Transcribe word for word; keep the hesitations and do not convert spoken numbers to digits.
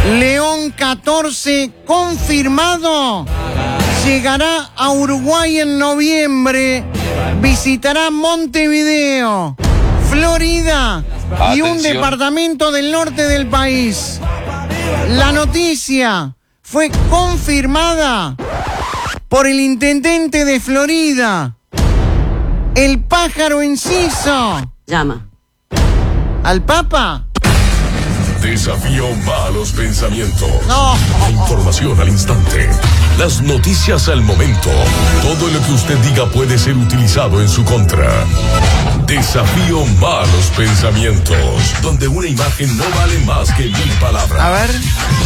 León catorce confirmado. Llegará a Uruguay en noviembre. Visitará Montevideo, Florida y un Atención. departamento del norte del país. La noticia fue confirmada por el intendente de Florida, el pájaro Enciso. Llama. ¿Al Papa? Desafío malos pensamientos. No. Información al instante. Las noticias al momento. Todo lo que usted diga puede ser utilizado en su contra. Desafío malos pensamientos. Donde una imagen no vale más que mil palabras. A ver.